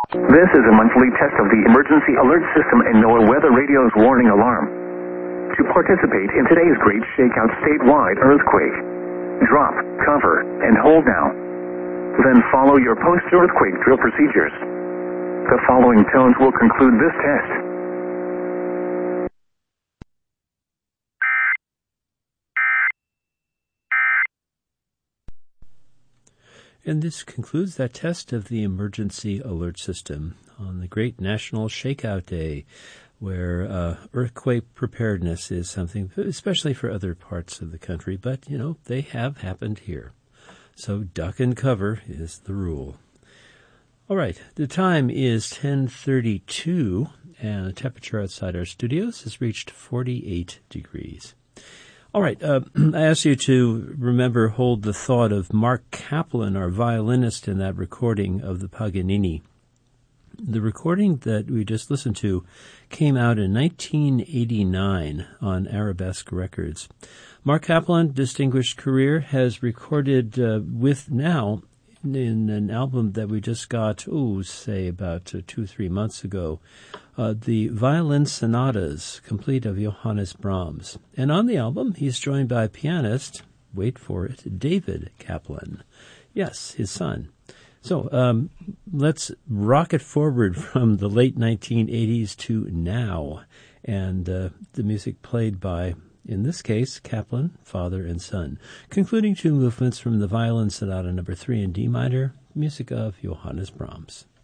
This is a monthly test of the emergency alert system and NOAA Weather Radio's warning alarm. To participate in today's Great Shakeout statewide earthquake, drop, cover, and hold now. Then follow your post-earthquake drill procedures. The following tones will conclude this test. And this concludes that test of the emergency alert system on the Great National Shakeout Day, where earthquake preparedness is something, especially for other parts of the country, but, they have happened here. So duck and cover is the rule. All right, the time is 10:32, and the temperature outside our studios has reached 48 degrees. All right, I ask you to hold the thought of Mark Kaplan, our violinist in that recording of the Paganini. The recording that we just listened to came out in 1989 on Arabesque Records. Mark Kaplan, distinguished career, has recorded with now in an album that we just got, say about 2-3 months ago, the Violin Sonatas, complete of Johannes Brahms. And on the album, he's joined by pianist, wait for it, David Kaplan. Yes, his son. So let's rocket forward from the late 1980s to now, and the music played by, in this case, Kaplan, father and son, concluding 2 movements from the Violin Sonata No. 3 in D minor, music of Johannes Brahms.